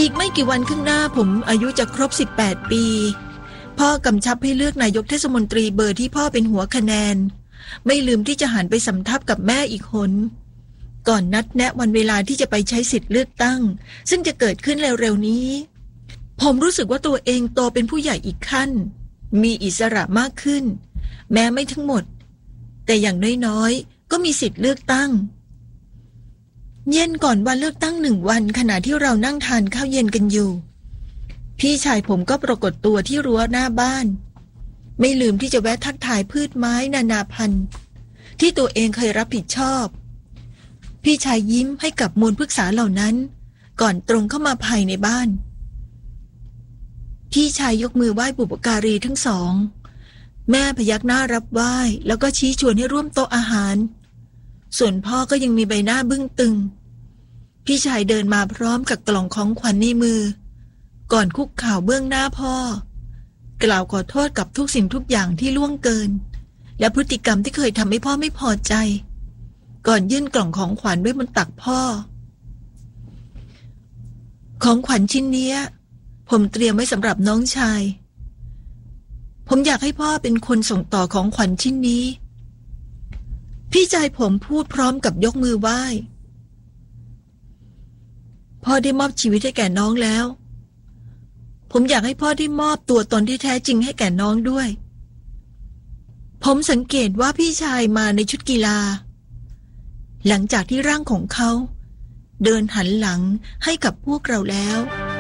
อีกไม่กี่วันข้างหน้าผมอายุจะครบ18 ปีพ่อกำชับให้เลือกนายกเทศมนตรีเบอร์ที่พ่อเป็นหัวคะแนนไม่ลืมที่จะหันไปสำทับกับแม่อีกหนก่อนนัดแนะวันเวลาที่จะไปใช้สิทธิ์เลือกตั้งซึ่งจะเกิดขึ้นเร็วๆนี้ผมรู้สึกว่าตัวเองโตเป็นผู้ใหญ่อีกขั้นมีอิสระมากขึ้นแม้ไม่ทั้งหมดแต่อย่างน้อยๆก็มีสิทธิ์เลือกตั้งเย็นก่อนวันเลือกตั้ง1 วันขณะที่เรานั่งทานข้าวเย็นกันอยู่พี่ชายผมก็ปรากฏตัวที่รั้วหน้าบ้านไม่ลืมที่จะแวะทักทายพืชไม้นานาพันธุ์ที่ตัวเองเคยรับผิดชอบพี่ชายยิ้มให้กับมูลพฤกษาเหล่านั้นก่อนตรงเข้ามาภายในบ้านพี่ชายยกมือไหว้บุพการีทั้งสองแม่พยักหน้ารับไหว้แล้วก็ชี้ชวนให้ร่วมโต๊ะอาหารส่วนพ่อก็ยังมีใบหน้าบึ้งตึงพี่ชายเดินมาพร้อมกับกล่องของขวัญในมือก่อนคุกเข่าเบื้องหน้าพ่อกล่าวขอโทษกับทุกสิ่งทุกอย่างที่ล่วงเกินและพฤติกรรมที่เคยทำให้พ่อไม่พอใจก่อนยื่นกล่องของขวัญไว้บนตักพ่อของขวัญชิ้นนี้ผมเตรียมไว้สำหรับน้องชายผมอยากให้พ่อเป็นคนส่งต่อของขวัญชิ้นนี้พี่ชายผมพูดพร้อมกับยกมือไหว้พ่อได้มอบชีวิตให้แก่น้องแล้วผมอยากให้พ่อได้มอบตัวตนที่แท้จริงให้แก่น้องด้วยผมสังเกตว่าพี่ชายมาในชุดกีฬาหลังจากที่ร่างของเขาเดินหันหลังให้กับพวกเราแล้ว